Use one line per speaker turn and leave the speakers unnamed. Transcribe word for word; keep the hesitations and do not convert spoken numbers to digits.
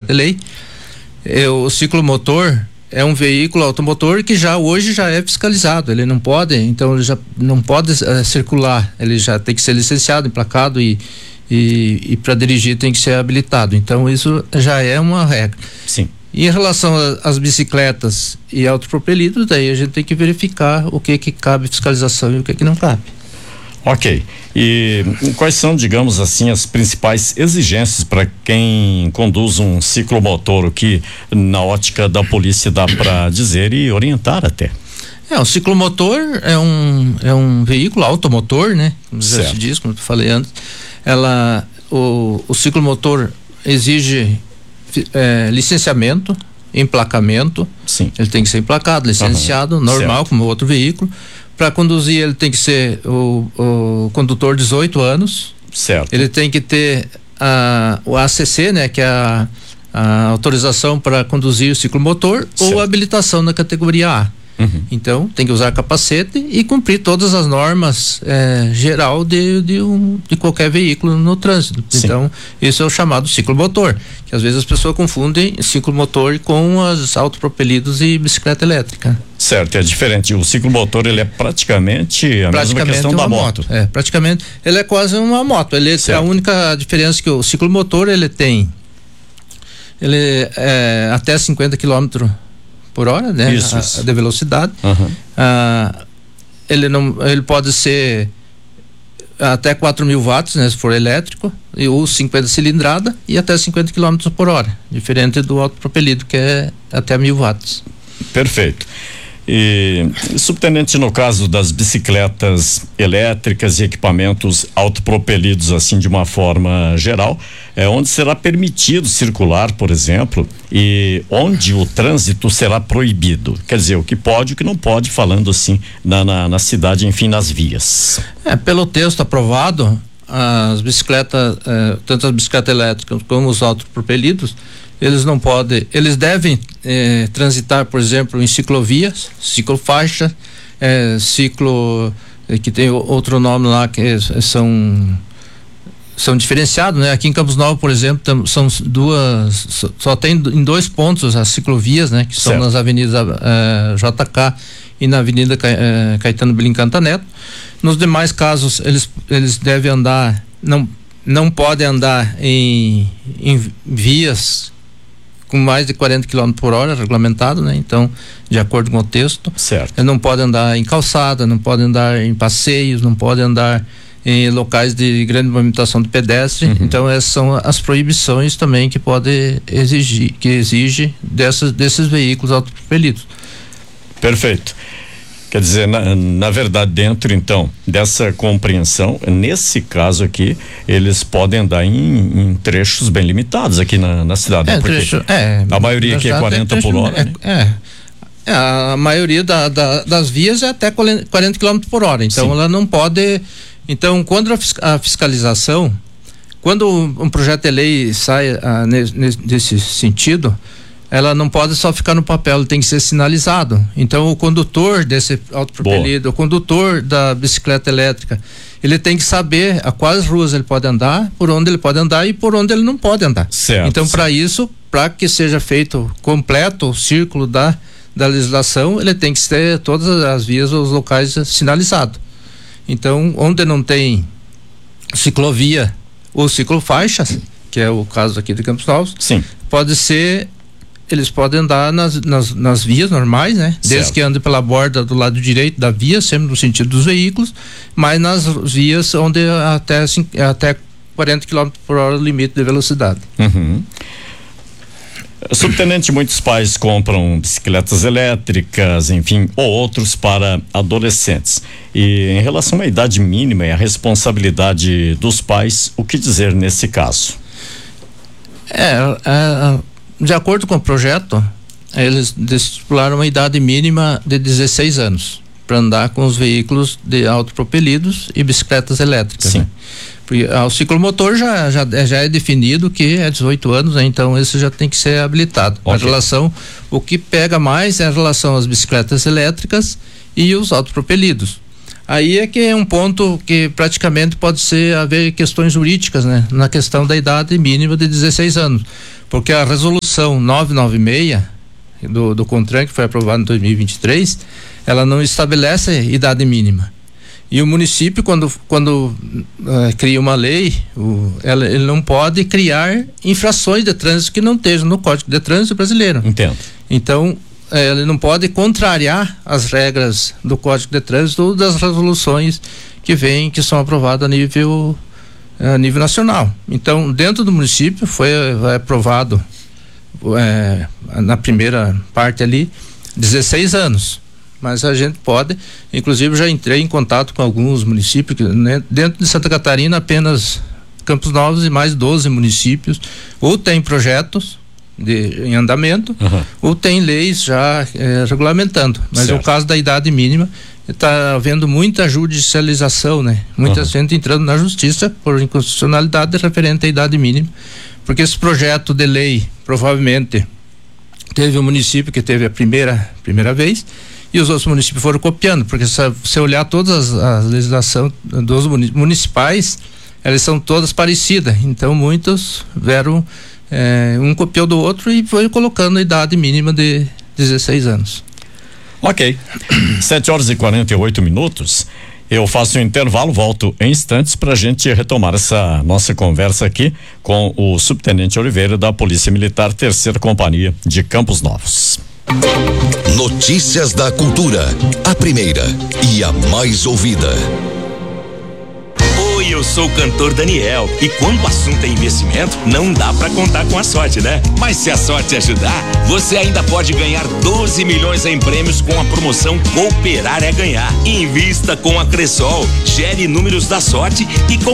de lei. É, o ciclomotor é um veículo automotor que já hoje já é fiscalizado, ele não pode, então ele já não pode uh, circular, ele já tem que ser licenciado, emplacado e e, e para dirigir tem que ser habilitado, então isso já é uma regra.
Sim.
E em relação às bicicletas e autopropelidos, daí a gente tem que verificar o que que cabe fiscalização e o que que não cabe.
Ok. E quais são, digamos assim, as principais exigências para quem conduz um ciclomotor, o que na ótica da polícia dá para dizer e orientar até?
É, o ciclomotor é um é um veículo automotor, né? Como já se diz, como eu falei antes. Ela, o, o ciclomotor exige é, licenciamento, emplacamento.
Sim.
Ele tem que ser emplacado, licenciado, uhum. normal, certo. Como outro veículo. Para conduzir, ele tem que ser o, o condutor de dezoito anos.
Certo.
Ele tem que ter a, o A C C, né? Que é a, a autorização para conduzir o ciclomotor, certo. Ou habilitação na categoria A. Uhum. Então, tem que usar capacete e cumprir todas as normas é, geral de, de, um, de qualquer veículo no trânsito. Sim. Então, isso é o chamado ciclomotor, que às vezes as pessoas confundem ciclomotor com os autopropelidos e bicicleta elétrica.
Certo, é diferente. O ciclomotor, ele é praticamente a praticamente mesma questão da moto.
moto. É, praticamente, ele é quase uma moto. Ele é a única diferença que o ciclomotor, ele tem, ele é até cinquenta quilômetros por hora, né?
Isso,
a,
isso.
a de velocidade.
Uhum.
Ah, ele não, ele pode ser até quatro mil watts, né? Se for elétrico, e ou cinquenta cilindrada e até cinquenta quilômetros por hora, diferente do autopropelido, que é até mil watts.
Perfeito. E, subtenente, no caso das bicicletas elétricas e equipamentos autopropelidos, assim, de uma forma geral, é onde será permitido circular, por exemplo, e onde o trânsito será proibido. Quer dizer, o que pode e o que não pode, falando assim, na, na, na cidade, enfim, nas vias.
É, pelo texto aprovado, as bicicletas, eh, tanto as bicicletas elétricas como os autopropelidos, eles não podem, eles devem eh, transitar, por exemplo, em ciclovias, ciclofaixa, eh, ciclo, eh, que tem outro nome lá, que é, são são diferenciados, né? Aqui em Campos Novos, por exemplo, tam, são duas, só, só tem em dois pontos as ciclovias, né? Que são certo. Nas avenidas eh, J K e na Avenida Ca, eh, Caetano Bilincanta Neto. Nos demais casos, eles eles devem andar, não não podem andar em, em vias com mais de quarenta quilômetros por hora, regulamentado, né? Então, de acordo com o texto.
Certo.
Ele não pode andar em calçada, não pode andar em passeios, não pode andar em locais de grande movimentação de pedestre. Uhum. Então, essas são as proibições também que pode exigir, que exige dessas, desses veículos autopropelidos.
Perfeito. Quer dizer, na, na verdade, dentro então dessa compreensão, nesse caso aqui, eles podem andar em, em trechos bem limitados aqui na, na cidade.
É,
né? Porque
trecho, é,
a maioria aqui é quarenta
é
por hora.
É,
né?
é, é, a maioria da, da, das vias é até quarenta quilômetros por hora. Então, sim. Ela não pode. Então, quando a fiscalização, quando um projeto de lei sai ah, nesse, nesse sentido, ela não pode só ficar no papel, ela tem que ser sinalizado. Então, o condutor desse autopropelido, o condutor da bicicleta elétrica, ele tem que saber a quais ruas ele pode andar, por onde ele pode andar e por onde ele não pode andar.
Certo,
então, para isso, para que seja feito completo o círculo da, da legislação, ele tem que ter todas as vias, os locais sinalizados. Então, onde não tem ciclovia ou ciclofaixas, que é o caso aqui de Campos Novos,
sim.
Pode ser, eles podem andar nas, nas, nas vias normais, né? Desde certo. Que andem pela borda do lado direito da via, sempre no sentido dos veículos, mas nas vias onde até, até quarenta quilômetros por hora o limite de velocidade.
Uhum. Subtenente, muitos pais compram bicicletas elétricas, enfim, ou outros para adolescentes. E em relação à idade mínima e à responsabilidade dos pais, o que dizer nesse caso?
É, é de acordo com o projeto, eles estipularam uma idade mínima de dezesseis anos para andar com os veículos de autopropelidos e bicicletas elétricas. Sim. Né? Porque ah, o ciclomotor já, já, já é definido que é dezoito anos, né? Então esse já tem que ser habilitado. Okay. A relação, o que pega mais é a relação às bicicletas elétricas e os autopropelidos. Aí é que é um ponto que praticamente pode ser haver questões jurídicas, né? Na questão da idade mínima de dezesseis anos. Porque a resolução resolução novecentos e noventa e seis do, do CONTRAN, que foi aprovada em dois mil e vinte e três, ela não estabelece idade mínima. E o município, quando, quando uh, cria uma lei, o, ela, ele não pode criar infrações de trânsito que não estejam no Código de Trânsito brasileiro.
Entendo. Então, eh, ele não pode contrariar as regras do Código de Trânsito ou das resoluções que vêm, que são aprovadas a nível, a nível nacional. Então, dentro do município foi, foi aprovado é, na primeira parte ali dezesseis anos, mas a gente pode, inclusive já entrei em contato com alguns municípios, né? Dentro de Santa Catarina apenas Campos Novos e mais doze municípios ou tem projetos de, em andamento, uhum. ou tem leis já é, regulamentando, mas certo. No caso da idade mínima está havendo muita judicialização, né? Muita uhum. gente entrando na justiça por inconstitucionalidade referente à idade mínima, porque esse projeto de lei provavelmente teve um município que teve a primeira primeira vez e os outros municípios foram copiando, porque se você olhar todas as, as legislações dos municipais, elas são todas parecidas, então muitos vieram, é, um copiou do outro e foi colocando a idade mínima de dezesseis anos. Ok, sete horas e quarenta e oito minutos. Eu faço um intervalo, volto em instantes para a gente retomar essa nossa conversa aqui com o subtenente Oliveira da Polícia Militar, Terceira Companhia de Campos Novos.
Notícias da Cultura, a primeira e a mais ouvida.
Oi, eu sou o cantor Daniel e quando o assunto é investimento, não dá pra contar com a sorte, né? Mas se a sorte ajudar, você ainda pode ganhar doze milhões em prêmios com a promoção Cooperar é Ganhar. Invista com a Cressol, gere números da sorte e com